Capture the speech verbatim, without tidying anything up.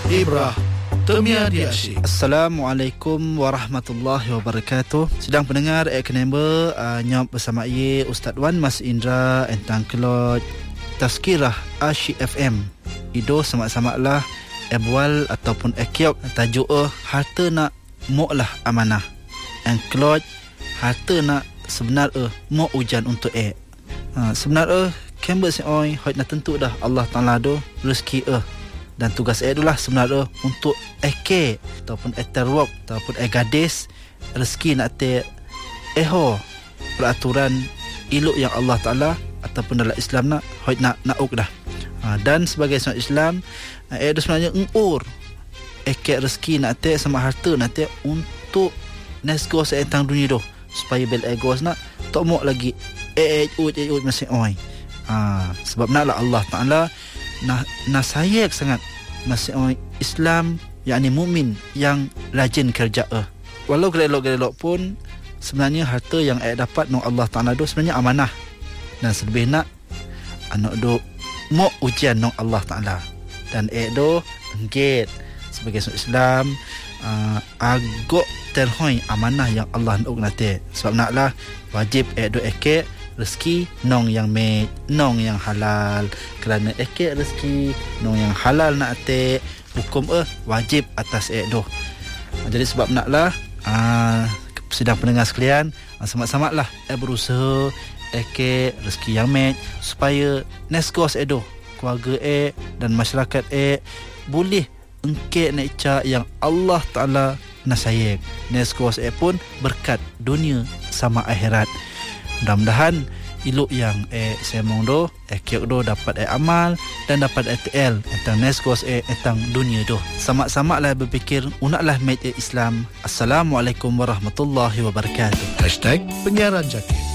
Ibrah Temia Diasyik. Assalamualaikum warahmatullahi wabarakatuh. Sedang pendengar Ek Number uh, Nyop bersama saya Ustaz Wan Mas Indra Entang Kelot Tazkirah Asyik F M. Ido sama-sama lah Ebwal ataupun ekyok tajuk eh harta nak mok lah amanah. Yang kelot harta nak sebenar eh mok ujan untuk eh. Ha, sebenar eh kember si oi hoi nak tentu dah Allah Taala do rezeki eh. Dan tugas eh itulah sebenarnya untuk eke ataupun eterwok ataupun eh gadis rezeki nak te eho peraturan iluk yang Allah Taala ataupun dalam Islam nak hoi nak nauk dah. Ha, dan sebagai seorang Islam eh itu sebenarnya engur eke rezeki nak te sama harta nak te untuk nesgo seentang dunia doh supaya bel egos nak tok mok lagi eh eh ut eh ut masih oi. Ha, sebab naklah Allah Taala Nah, nah sayang sangat masih orang Islam yakni mukmin yang rajin kerja eh. Walau gelok-gelok pun sebenarnya harta yang eh dapat nang Allah Taala do sebenarnya amanah. Dan selebih nak anak do mau ujian nang Allah Taala. Dan eh do engget sebagai seorang Islam uh, agak terhoi amanah yang Allah nak nate. Sebab naklah wajib eh do eke rezeki nong yang me nong yang halal, kerana eke rezeki nong yang halal nak ate hukum eh wajib atas eh doh. Jadi sebab naklah uh, sedang pendengar sekalian uh, sama-sama lah eh berusaha eke rezeki yang me supaya neskos eh doh keluarga eh dan masyarakat eh boleh engke neca yang Allah Taala nasayek. Neskos eh pun berkat dunia sama akhirat. Mudah-mudahan iluk yang eh semong do eh kiok do dapat eh amal dan dapat E T L tentang neskos eh tentang dunia do. Sama-sama lah berfikir unaklah mate Islam. Assalamualaikum warahmatullahi wabarakatuh. Hashtag Penyiaran Jaki.